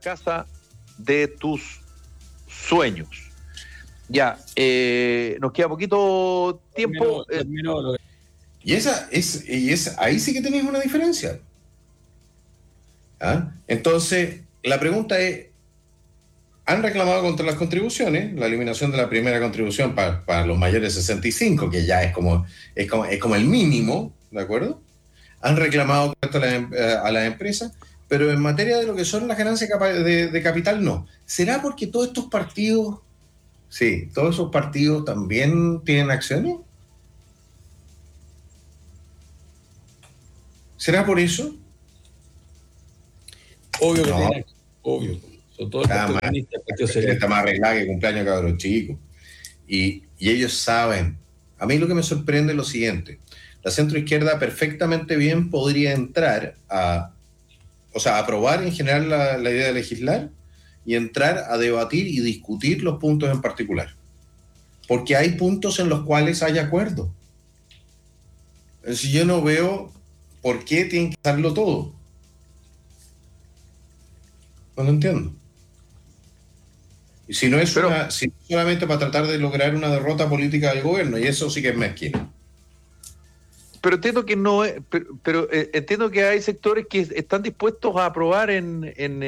casa de tus sueños. Ya, nos queda poquito tiempo. Y ahí sí que tenéis una diferencia. ¿Ah? Entonces, la pregunta es, han reclamado contra las contribuciones, la eliminación de la primera contribución para los mayores de 65, que ya es como el mínimo, ¿de acuerdo? Han reclamado contra a las empresas, pero en materia de lo que son las ganancias de capital, no. ¿Será porque todos estos partidos, todos esos partidos también tienen acciones? ¿Será por eso? Obvio que tienen acciones, obvio. Son todos está más arreglada que cumpleaños cabros chicos. Y ellos saben. A mí lo que me sorprende es lo siguiente. La centroizquierda perfectamente bien podría entrar aprobar en general la idea de legislar y entrar a debatir y discutir los puntos en particular. Porque hay puntos en los cuales hay acuerdo. Si yo no veo por qué tienen que hacerlo todo. No lo entiendo. Y si no es solamente para tratar de lograr una derrota política del gobierno, y eso sí que es mezquino. Pero entiendo que no es, pero entiendo que hay sectores que están dispuestos a aprobar en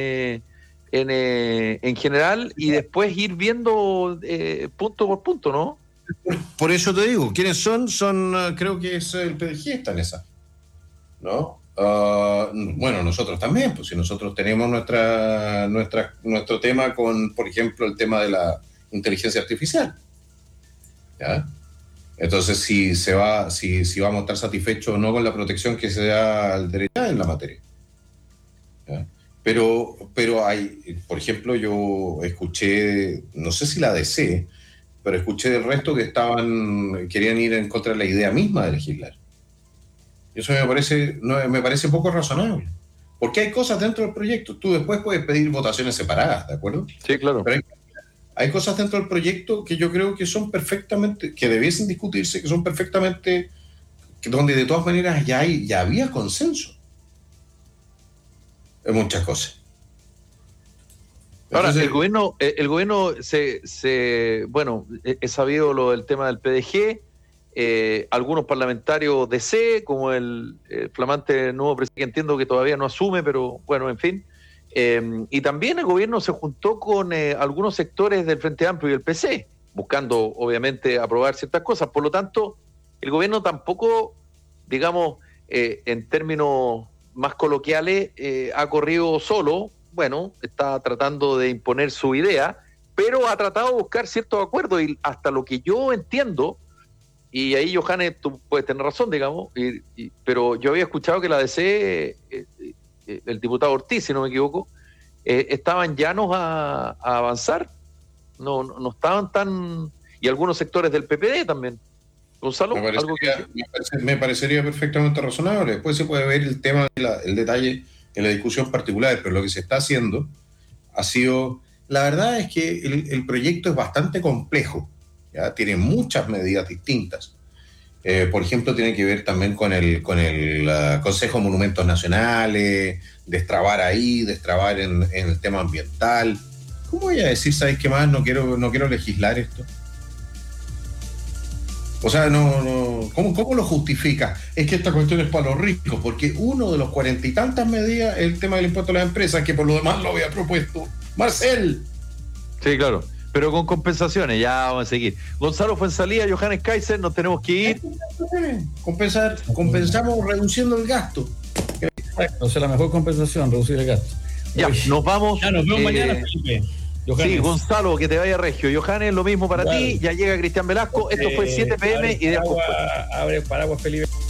general y después ir viendo punto por punto, ¿no? Por eso te digo, ¿quiénes son? Creo que es el PDG, está en esa, ¿no? Bueno, nosotros también, pues si nosotros tenemos nuestro tema con, por ejemplo, el tema de la inteligencia artificial, ¿ya? Entonces, si vamos a estar satisfechos o no con la protección que se da al derecho en la materia, ¿ya? Pero hay, por ejemplo, yo escuché, no sé si la DC, pero escuché del resto que querían ir en contra de la idea misma de legislar. Eso me parece poco razonable. Porque hay cosas dentro del proyecto. Tú después puedes pedir votaciones separadas, ¿de acuerdo? Sí, claro. Pero hay cosas dentro del proyecto que yo creo que son perfectamente, que debiesen discutirse, que son perfectamente, donde de todas maneras ya había consenso en muchas cosas. Ahora, el gobierno bueno, he sabido lo del tema del PDG. Algunos parlamentarios de C, como el flamante nuevo presidente, que entiendo que todavía no asume, pero bueno, en fin. Y también el gobierno se juntó con algunos sectores del Frente Amplio y el PC, buscando obviamente aprobar ciertas cosas. Por lo tanto, el gobierno tampoco, digamos, en términos más coloquiales, ha corrido solo. Bueno, está tratando de imponer su idea, pero ha tratado de buscar ciertos acuerdos y hasta lo que yo entiendo. Y ahí, Johannes, tú puedes tener razón, digamos, pero yo había escuchado que la DC, el diputado Ortiz, si no me equivoco, estaban llanos a avanzar, no estaban tan... Y algunos sectores del PPD también. Gonzalo, me parecería perfectamente razonable. Después se puede ver el tema, el detalle en la discusión particular, pero lo que se está haciendo ha sido... La verdad es que el proyecto es bastante complejo. ¿Ya? Tiene muchas medidas distintas. Por ejemplo, tiene que ver también con el Consejo de Monumentos Nacionales, destrabar en el tema ambiental. ¿Cómo voy a decir, sabes qué más? No quiero legislar esto. O sea, ¿cómo lo justifica? Es que esta cuestión es para los ricos, porque uno de los 40 y tantas medidas es el tema del impuesto a las empresas, que por lo demás lo había propuesto Marcel. Sí, claro. Pero con compensaciones, ya vamos a seguir. Gonzalo Fuenzalía, Johannes Kaiser, nos tenemos que ir. Compensamos reduciendo el gasto. Exacto, o sea, la mejor compensación, reducir el gasto. Ya, nos vamos. Ya nos vemos mañana, Felipe. Johannes. Sí, Gonzalo, que te vaya regio. Johannes, lo mismo para ti. Ya llega Cristian Velasco. Esto fue 7 p.m. y de abre paraguas, Felipe.